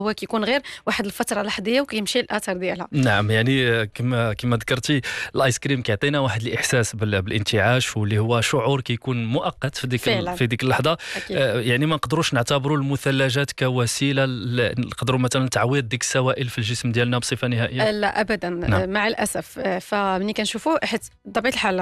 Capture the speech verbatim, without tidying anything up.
هو كيكون غير واحد الفتره لحظيه وكيمشي الاثر ديالها. نعم، يعني كما كما ذكرتي الايس كريم كيعطينا واحد الاحساس بال- بالانتعاش، واللي هو شعور كيكون مؤقت في ديك ال- فعلا في ديك اللحظه. اكيد. آه، يعني ما نقدروش نعتبروا المثلجات كوسيله ل- نقدروا مثلا تعويض ديك السوائل في الجسم ديالنا بصفه نهائيه. لا ابدا. نعم. مع الاسف. فمني كنشوفوا حيت بطبيعه الحال